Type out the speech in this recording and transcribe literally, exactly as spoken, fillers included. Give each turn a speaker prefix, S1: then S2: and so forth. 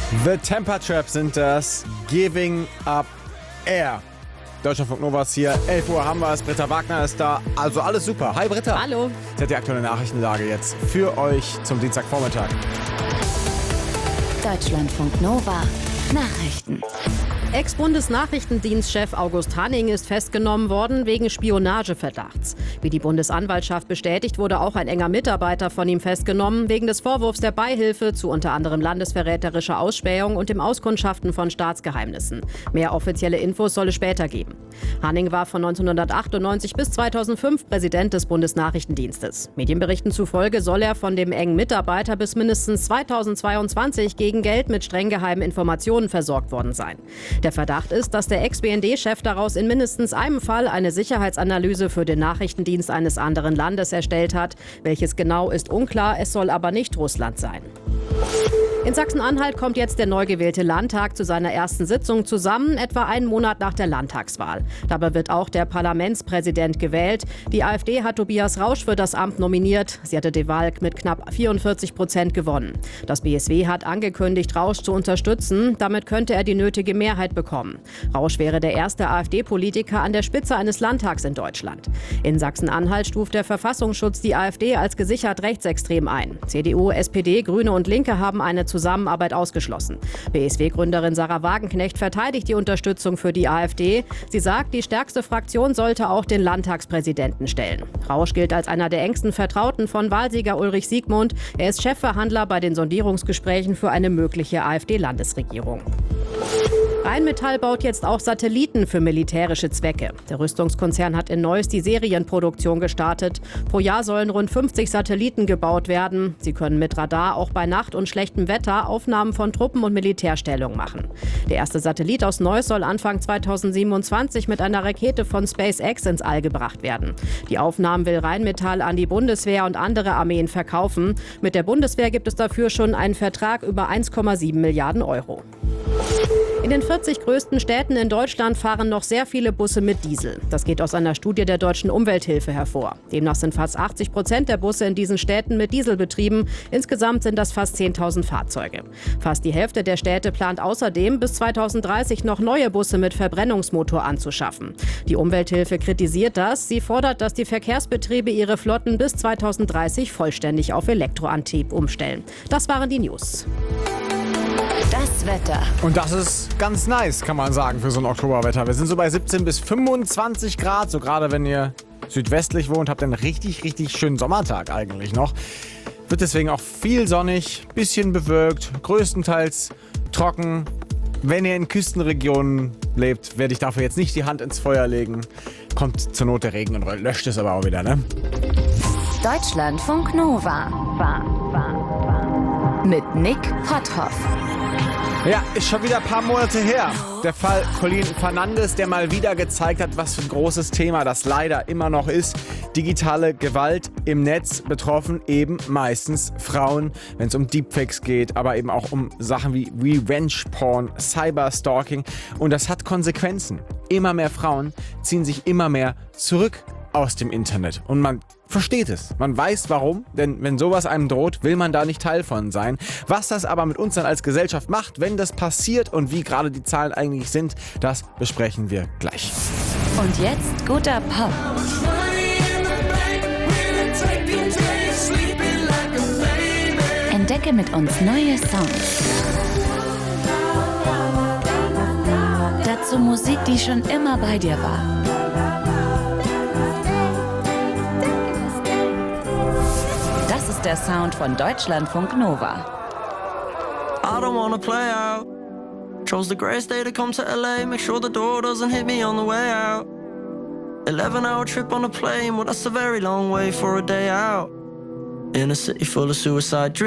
S1: The Temper Trap sind das. Giving Up Air. Deutschlandfunk Nova ist hier. elf Uhr haben wir es. Britta Wagner ist da. Also alles super. Hi Britta.
S2: Hallo.
S1: Das ist die aktuelle Nachrichtenlage jetzt für euch zum Dienstagvormittag.
S3: Deutschlandfunk Nova. Nachrichten.
S2: Ex-Bundesnachrichtendienstchef August Hanning ist festgenommen worden wegen Spionageverdachts. Wie die Bundesanwaltschaft bestätigt, wurde auch ein enger Mitarbeiter von ihm festgenommen, wegen des Vorwurfs der Beihilfe zu unter anderem landesverräterischer Ausspähung und dem Auskundschaften von Staatsgeheimnissen. Mehr offizielle Infos soll es später geben. Hanning war von neunzehnhundertachtundneunzig bis zweitausendfünf Präsident des Bundesnachrichtendienstes. Medienberichten zufolge soll er von dem engen Mitarbeiter bis mindestens zweitausendzweiundzwanzig gegen Geld mit streng geheimen Informationen versorgt worden sein. Der Verdacht ist, dass der Ex-B N D-Chef daraus in mindestens einem Fall eine Sicherheitsanalyse für den Nachrichtendienst eines anderen Landes erstellt hat. Welches genau ist unklar, es soll aber nicht Russland sein. In Sachsen-Anhalt kommt jetzt der neu gewählte Landtag zu seiner ersten Sitzung zusammen, etwa einen Monat nach der Landtagswahl. Dabei wird auch der Parlamentspräsident gewählt. Die AfD hat Tobias Rausch für das Amt nominiert. Sie hatte die Wahl mit knapp vierundvierzig Prozent gewonnen. Das B S W hat angekündigt, Rausch zu unterstützen. Damit könnte er die nötige Mehrheit bekommen. Rausch wäre der erste AfD-Politiker an der Spitze eines Landtags in Deutschland. In Sachsen-Anhalt stuft der Verfassungsschutz die AfD als gesichert rechtsextrem ein. C D U, S P D, Grüne und Linke haben eine Zusammenarbeit ausgeschlossen. B S W-Gründerin Sarah Wagenknecht verteidigt die Unterstützung für die AfD. Sie sagt, die stärkste Fraktion sollte auch den Landtagspräsidenten stellen. Rausch gilt als einer der engsten Vertrauten von Wahlsieger Ulrich Siegmund. Er ist Chefverhandler bei den Sondierungsgesprächen für eine mögliche AfD-Landesregierung. Rheinmetall baut jetzt auch Satelliten für militärische Zwecke. Der Rüstungskonzern hat in Neuss die Serienproduktion gestartet. Pro Jahr sollen rund fünfzig Satelliten gebaut werden. Sie können mit Radar auch bei Nacht und schlechtem Wetter Aufnahmen von Truppen und Militärstellungen machen. Der erste Satellit aus Neuss soll Anfang zweitausendsiebenundzwanzig mit einer Rakete von SpaceX ins All gebracht werden. Die Aufnahmen will Rheinmetall an die Bundeswehr und andere Armeen verkaufen. Mit der Bundeswehr gibt es dafür schon einen Vertrag über eins Komma sieben Milliarden Euro. In den vierzig größten Städten in Deutschland fahren noch sehr viele Busse mit Diesel. Das geht aus einer Studie der Deutschen Umwelthilfe hervor. Demnach sind fast achtzig Prozent der Busse in diesen Städten mit Diesel betrieben. Insgesamt sind das fast zehntausend Fahrzeuge. Fast die Hälfte der Städte plant außerdem, bis zweitausenddreißig noch neue Busse mit Verbrennungsmotor anzuschaffen. Die Umwelthilfe kritisiert das. Sie fordert, dass die Verkehrsbetriebe ihre Flotten bis zweitausenddreißig vollständig auf Elektroantrieb umstellen. Das waren die News.
S3: Das Wetter.
S1: Und das ist ganz nice, kann man sagen, für so ein Oktoberwetter. Wir sind so bei siebzehn bis fünfundzwanzig Grad. So gerade wenn ihr südwestlich wohnt, habt ihr einen richtig, richtig schönen Sommertag eigentlich noch. Wird deswegen auch viel sonnig, bisschen bewölkt, größtenteils trocken. Wenn ihr in Küstenregionen lebt, werde ich dafür jetzt nicht die Hand ins Feuer legen. Kommt zur Not der Regen und löscht es aber auch wieder, ne?
S3: Deutschlandfunk Nova. War, war, war. Mit Nick Potthoff.
S1: Ja, ist schon wieder ein paar Monate her. Der Fall Colleen Fernandes, der mal wieder gezeigt hat, was für ein großes Thema das leider immer noch ist. Digitale Gewalt im Netz, betroffen eben meistens Frauen, wenn es um Deepfakes geht, aber eben auch um Sachen wie Revenge-Porn, Cyberstalking. Und das hat Konsequenzen. Immer mehr Frauen ziehen sich immer mehr zurück aus dem Internet. Und man versteht es. Man weiß warum, denn wenn sowas einem droht, will man da nicht Teil von sein. Was das aber mit uns dann als Gesellschaft macht, wenn das passiert und wie gerade die Zahlen eigentlich sind, das besprechen wir gleich.
S3: Und jetzt guter Pop. Entdecke mit uns neue Songs. Dazu Musik, die schon immer bei dir war. Das ist der Sound von Deutschlandfunk Nova.
S4: I don't wanna play out. Chose the greatest day to come to L A. Make sure the door doesn't hit me on the way out. eleven hour trip on a plane. Well, that's a very long way for a day out. In a city full of suicide dreams.